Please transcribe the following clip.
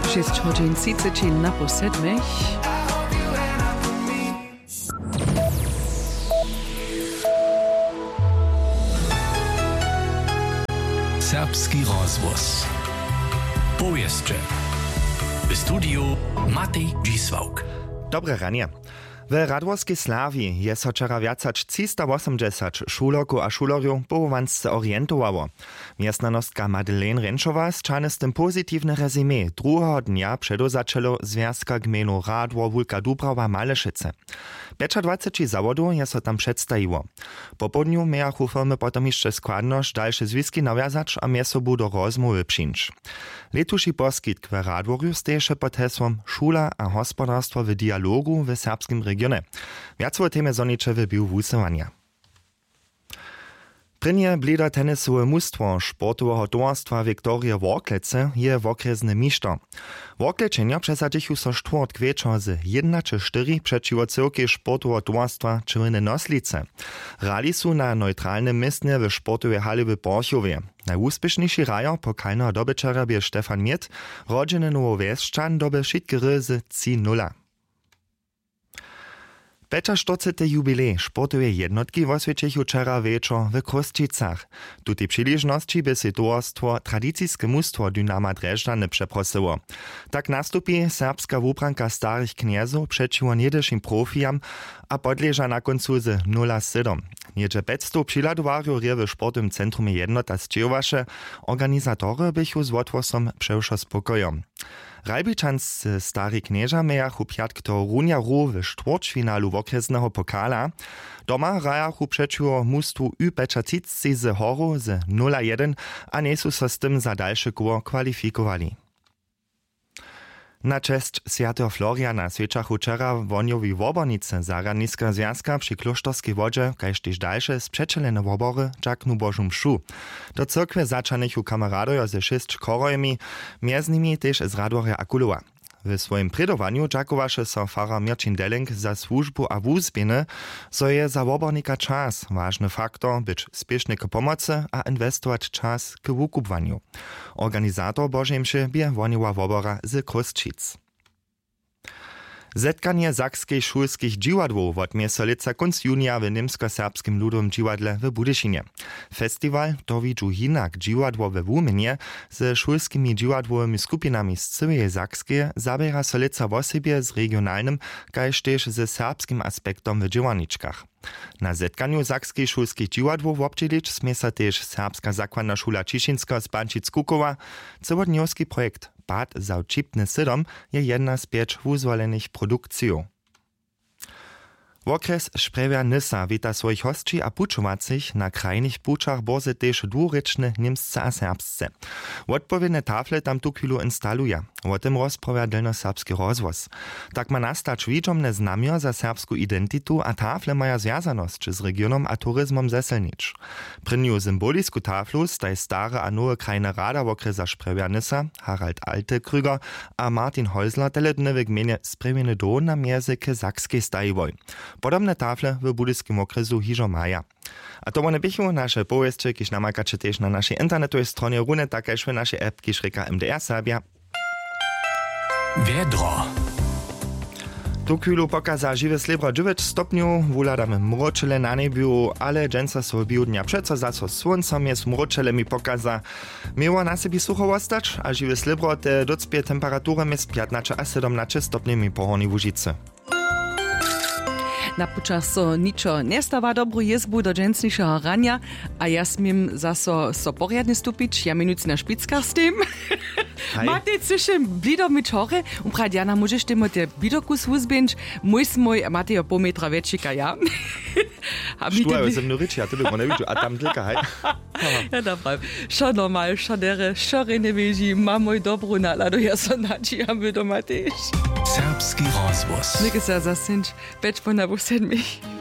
6 hodin 30 na po 7. Serbski rozvoz. Powieszcze. W studiu Matej Dzisłauk. Dobre ranie. W Radworskiej Slawi jest wczoraj wiacač 380 šulerków a šulerjów połowansce orientowało. Miestnanostka Madeleine Renszowa zczane z tym pozytywne rezime drugiego dnia przedozaczelo Związka Gminu Radwor Wulka Dubrawa Maleszyce. 25 zawodów jest tam przedstawiło. Po południu miały firmy potem jeszcze składność dalsze związki nawiązać a miesobu do rozmowy przyjąć. Letuši poskitk w Radworju steje pod hesłom Szula a gospodarstwo w dialogu w serbskim regionie. Wiac o temie zonicze był wusowania. Prynje blida tenisowe mustwo sportowego towarstwa Wiktoria Worklece je wokresny mistrz. Worklečenia przesadzichu so czwartk wieczor z 1-4 przeciwko całej sportowego towarstwa Czerwone Noslice. Rali są na neutralnym miejscu w sportowej hali w Porchowie. Najúspěšnejší rajo pokalného dobečara bie Štefan Miet, rodziny Nowowieszczan doby wszystkie ryzy 3-0. 45. jubilej sportowej jednotki oswiecichu wczoraj wieczor w Kosticach. Tu tej przyleżności by się towarstwo tradycyjskie mustwo Dynama Dreżdżany przeprosiło. Tak nastupi serbska wubranka starych kniezów przeciwko niedeszym profijam, a podleża na końcu z 0-7. Niedzie 500 przyladowariów rie w sportowym centrum jednota zdziewasze, organizatory bychu z łatwosom przewszo spokoją. Rajbičans stary knieża mejachu piatk do Runjaru w czwarćfinalu okresnego pokala. Doma rajachu przeciwko mustwu U-Pečacice z Horu z 0-1, a nie są so z tym za dalsze koło kwalifikowali. Na cześć Świętego Floriana świeczachu wczoraj woniowi wobornice Zaradnicka związka przy Klosztorskiej wodzie, kaž też dalsze sprzeczelene wobory dżaknu Bożą mšu. Do cyrkwy zaczanychu kameradojo ze 6 korojemi, między nimi też z Radworja Akulowa. W swoim predowaniu dżakowaše so fara Mirčin Delink za służbu a wuzbiny, so je za wobornika czas, ważny faktor, być spieszny k pomocy a inwestować czas k wukupwaniu. Organizator Bożej mszy bie woniła wobora z Kosčic. Zetkanie zakskich szulskich dziwadłów odmie solica konc junia w niemsko-serbskim ludowym dziwadle w Budyszynie. Festiwal to widzu hinak dziwadło we Wumenie ze szulskimi dziwadłowymi skupinami z całej Zakskie zabiera solica w osobie z regionalnym, kaž też ze serbskim aspektom w dziewaniczkach. Na zetkaniu zakskich szulskich dziwadłów obczylić smie sa też serbska zakładna szula Ciszynska z Pančic-Kukowa. Całodniowski projekt Pad za Čipny Sydom je jedna z 5 wuzwolenych produkcji. Okres Sprewia Nysa wita swoich hostci a puczowacych na krajnych puczach boze też dwuryczne niemsce a serbsce. Odpowiedne tafle tam tu chwilu instaluje. O tym rozprawia delnoserbski rozvoz. Tak ma nastać widomne znamio za serbsku identitu a tafle maja związaność z regionom a turyzmom Zeselnicz. Prynju symbolisku taflu staj stare a nowe krajne rada okresa Sprewia Nysa, Harald Altekrüger a Martin Häusler teledne w gminie Sprewiny do na mierze k Zakskiej stajwoj. Podobne tafle w budyskim okresu hižo maja. A to one bychu nasze powieszcze, kiż namakacie też na naszej internetowej stronie rune, takaż w naszej app, kiż reka MDR Serbia. Wiedro. Tu chwilu pokaza żywe slibro 9 stopniu, wuladamy mroczele na niebiu, ale dżęca so biu dnia przeco zaso słońcom jest mroczele mi pokaza. Miło na sobie sucho ostać, a żywe slibro te docpie temperaturem jest 15 a 17 stopni mi pohorni w Łužicy. Na pučach so ničo nestava dobru jezbu do dženstnišeho rania, a ja smiem zaso so poriadne stupić, ja minuc na špickach s tym. Matej cišem blido mi čore, uprad Jana, môžeš temu te blidokus uzbenč, môj smoj, Matej pol metra väčšika, ja? Štuajo sem norič, ja to by mo nevidel, a tam dlika, hej? Ja, dobra. Šo normal, šo dere, šo rene veži, ma môj dobru naladu, ja so načijam do Matej. Serbski rozvoz. Nik se zasinč, 5 po 7.